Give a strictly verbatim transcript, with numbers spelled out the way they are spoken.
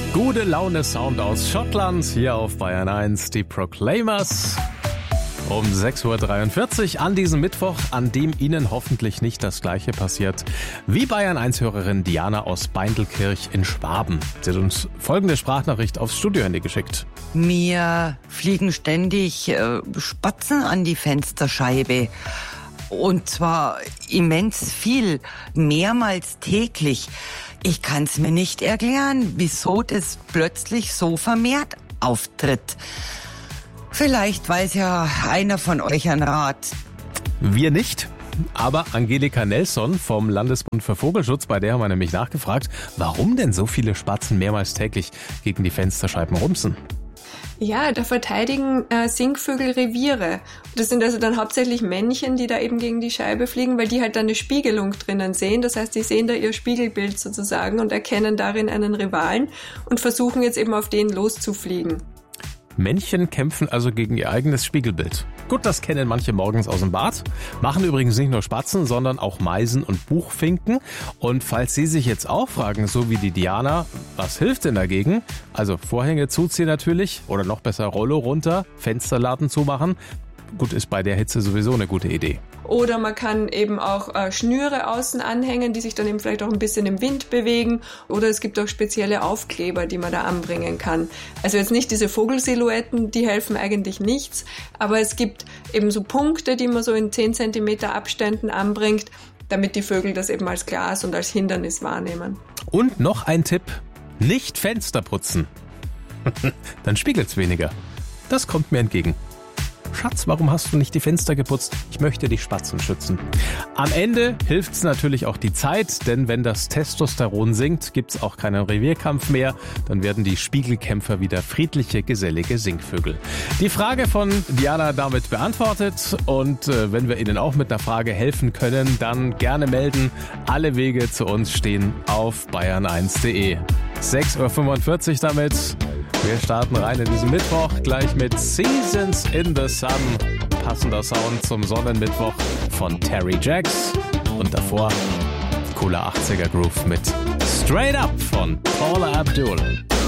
Gute Laune Sound aus Schottland, hier auf Bayern eins, die Proclaimers. Um sechs Uhr dreiundvierzig an diesem Mittwoch, an dem Ihnen hoffentlich nicht das Gleiche passiert wie Bayern eins Hörerin Diana aus Beindelkirch in Schwaben. Sie hat uns folgende Sprachnachricht aufs Studiohandy geschickt. Mir fliegen ständig äh, Spatzen an die Fensterscheibe. Und zwar immens viel, mehrmals täglich. Ich kann es mir nicht erklären, wieso das plötzlich so vermehrt auftritt. Vielleicht weiß ja einer von euch einen Rat. Wir nicht, aber Angelika Nelson vom Landesbund für Vogelschutz, bei der haben wir nämlich nachgefragt, warum denn so viele Spatzen mehrmals täglich gegen die Fensterscheiben rumsen. Ja, da verteidigen äh, Singvögel Reviere. Das sind also dann hauptsächlich Männchen, die da eben gegen die Scheibe fliegen, weil die halt dann eine Spiegelung drinnen sehen. Das heißt, die sehen da ihr Spiegelbild sozusagen und erkennen darin einen Rivalen und versuchen jetzt eben auf den loszufliegen. Männchen kämpfen also gegen ihr eigenes Spiegelbild. Gut, das kennen manche morgens aus dem Bad. Machen übrigens nicht nur Spatzen, sondern auch Meisen und Buchfinken. Und falls Sie sich jetzt auch fragen, so wie die Diana, was hilft denn dagegen? Also Vorhänge zuziehen natürlich oder noch besser Rollo runter, Fensterladen zumachen. Gut, ist bei der Hitze sowieso eine gute Idee. Oder man kann eben auch äh, Schnüre außen anhängen, die sich dann eben vielleicht auch ein bisschen im Wind bewegen. Oder es gibt auch spezielle Aufkleber, die man da anbringen kann. Also jetzt nicht diese Vogelsilhouetten, die helfen eigentlich nichts. Aber es gibt eben so Punkte, die man so in zehn Zentimeter Abständen anbringt, damit die Vögel das eben als Glas und als Hindernis wahrnehmen. Und noch ein Tipp, nicht Fenster putzen. Dann spiegelt's weniger. Das kommt mir entgegen. Schatz, warum hast du nicht die Fenster geputzt? Ich möchte die Spatzen schützen. Am Ende hilft's natürlich auch die Zeit, denn wenn das Testosteron sinkt, gibt's auch keinen Revierkampf mehr. Dann werden die Spiegelkämpfer wieder friedliche, gesellige Singvögel. Die Frage von Diana damit beantwortet und äh, wenn wir Ihnen auch mit einer Frage helfen können, dann gerne melden. Alle Wege zu uns stehen auf bayern eins punkt de. sechs Uhr fünfundvierzig damit. Wir starten rein in diesen Mittwoch gleich mit Seasons in the Sun. Passender Sound zum Sonnenmittwoch von Terry Jacks. Und davor cooler achtziger Groove mit Straight Up von Paula Abdul.